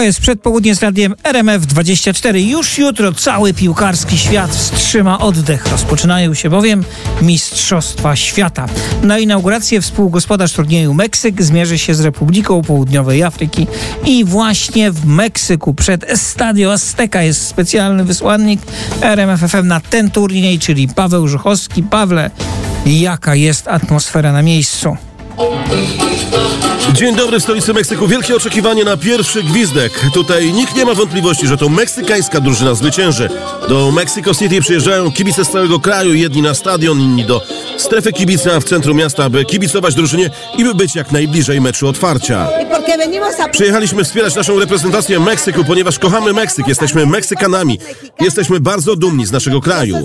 jest przedpołudnie z radiem RMF24. Już jutro cały piłkarski świat wstrzyma oddech. Rozpoczynają się bowiem Mistrzostwa Świata. Na inaugurację współgospodarz turnieju Meksyk zmierzy się z Republiką Południowej Afryki. I właśnie w Meksyku przed Estadio Azteca jest specjalny wysłannik RMF FM na ten turniej, czyli Paweł Żuchowski. Pawle, jaka jest atmosfera na miejscu? Dzień dobry w stolicy Meksyku. Wielkie oczekiwanie na pierwszy gwizdek. Tutaj nikt nie ma wątpliwości, że to meksykańska drużyna zwycięży. Do Mexico City przyjeżdżają kibice z całego kraju. Jedni na stadion, inni do strefy kibica w centrum miasta, by kibicować drużynie i by być jak najbliżej meczu otwarcia. Przyjechaliśmy wspierać naszą reprezentację Meksyku, ponieważ kochamy Meksyk. Jesteśmy Meksykanami. Jesteśmy bardzo dumni z naszego kraju.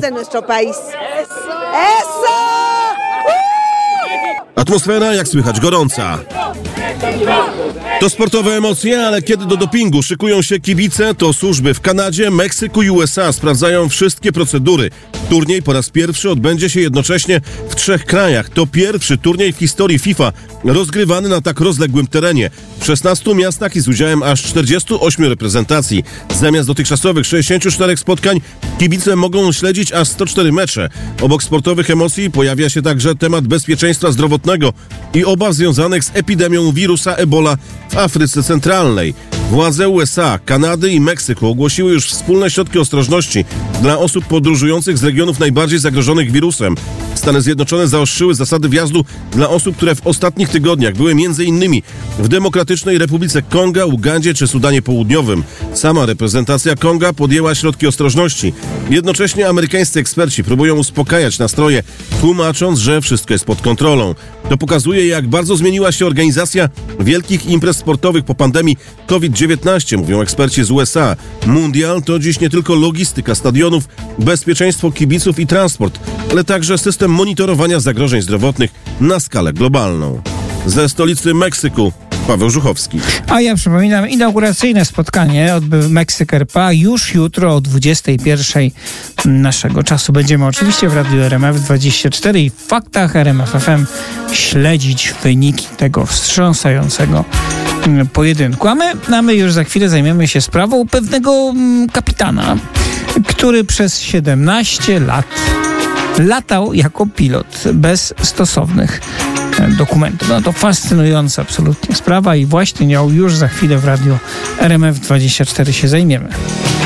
Atmosfera, jak słychać, gorąca. To sportowe emocje, ale kiedy do dopingu szykują się kibice, to służby w Kanadzie, Meksyku i USA sprawdzają wszystkie procedury. Turniej po raz pierwszy odbędzie się jednocześnie w 3 krajach. To pierwszy turniej w historii FIFA rozgrywany na tak rozległym terenie. W 16 miastach i z udziałem aż 48 reprezentacji. Zamiast dotychczasowych 64 spotkań kibice mogą śledzić aż 104 mecze. Obok sportowych emocji pojawia się także temat bezpieczeństwa zdrowotnego i obaw związanych z epidemią wirusa Ebola w Afryce Centralnej. Władze USA, Kanady i Meksyku ogłosiły już wspólne środki ostrożności dla osób podróżujących z regionów najbardziej zagrożonych wirusem. Stany Zjednoczone zaostrzyły zasady wjazdu dla osób, które w ostatnich tygodniach były m.in. w Demokratycznej Republice Konga, Ugandzie czy Sudanie Południowym. Sama reprezentacja Konga podjęła środki ostrożności. Jednocześnie amerykańscy eksperci próbują uspokajać nastroje, tłumacząc, że wszystko jest pod kontrolą. To pokazuje, jak bardzo zmieniła się organizacja wielkich imprez sportowych po pandemii COVID-19, mówią eksperci z USA. Mundial to dziś nie tylko logistyka stadionów, bezpieczeństwo kibiców i transport, ale także system monitorowania zagrożeń zdrowotnych na skalę globalną. Ze stolicy Meksyku Paweł Żuchowski. A ja przypominam, inauguracyjne spotkanie odbywa Meksyk RPA już jutro o 21 naszego czasu. Będziemy oczywiście w radiu RMF24 i w faktach RMF FM śledzić wyniki tego wstrząsającego pojedynku. A my już za chwilę zajmiemy się sprawą pewnego kapitana, który przez 17 lat latał jako pilot bez stosownych dokumentów. No to fascynująca absolutnie sprawa i właśnie nią już za chwilę w radiu RMF24 się zajmiemy.